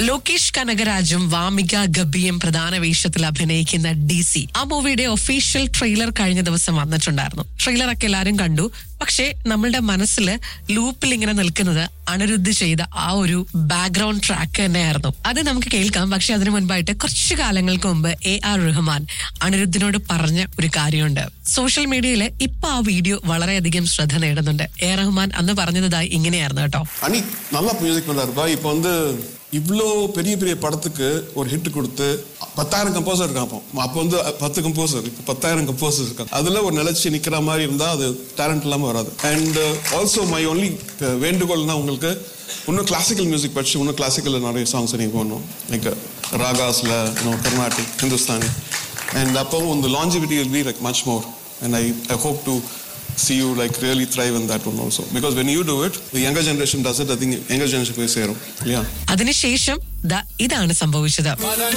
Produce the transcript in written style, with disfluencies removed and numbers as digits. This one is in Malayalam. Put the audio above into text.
ലോകേഷ് കനകരാജും വാമിക ഗബ്ബിയും പ്രധാന വേഷത്തിൽ അഭിനയിക്കുന്ന DC ആ മൂവിയുടെ ഒഫീഷ്യൽ ട്രെയിലർ കഴിഞ്ഞ ദിവസം വന്നിട്ടുണ്ടായിരുന്നു. ട്രെയിലറൊക്കെ എല്ലാവരും കണ്ടു. പക്ഷേ നമ്മളുടെ മനസ്സിൽ ലൂപ്പിൽ ഇങ്ങനെ നിൽക്കുന്നത് അനിരുദ്ധ് ചെയ്ത ആ ഒരു ബാക്ക്ഗ്രൗണ്ട് ട്രാക്ക് തന്നെയായിരുന്നു. അത് നമുക്ക് കേൾക്കാം. പക്ഷെ അതിനു മുൻപായിട്ട് കുറച്ചു കാലങ്ങൾക്ക് മുമ്പ് AR റഹ്മാൻ അനിരുദ്ധിനോട് പറഞ്ഞ ഒരു കാര്യമുണ്ട്. സോഷ്യൽ മീഡിയയിൽ ഇപ്പൊ ആ വീഡിയോ വളരെയധികം ശ്രദ്ധ നേടുന്നുണ്ട്. AR റഹ്മാൻ അന്ന് പറഞ്ഞതായി ഇങ്ങനെയായിരുന്നു കേട്ടോ. நல்ல மியூசிக் பண்ணாருப்பா. இப்போ இவ்வளோ பெரிய பெரிய படத்துக்கு ஒரு ஹிட் கொடுத்து 10,000 கம்போசர் இருக்கான். அப்போ 10 கம்போசர், இப்போ 10,000 கம்போசர் இருக்காங்க. அதில் ஒரு நிலச்சி நிற்கிற மாதிரி இருந்தால் அது டேலண்ட் இல்லாமல் வராது. அண்ட் ஆல்சோ மை ஒன்லி வேண்டுகோள்னா உங்களுக்கு இன்னும் கிளாசிக்கல் மியூசிக் படிச்சு இன்னும் கிளாசிக்கலில் நிறைய சாங்ஸ் நீங்கள் போடணும். லைக் ராகாஸில் கர்நாடிக், ஹிந்துஸ்தானி. அண்ட் அப்போவும் இந்த longevity will be like much more. And I hope to see you like really thrive in that one also, because when you do it, the younger generation does it. I think younger generation will say, yeah. അതിനുശേഷം ഇതാണ് സംഭവിച്ചത്.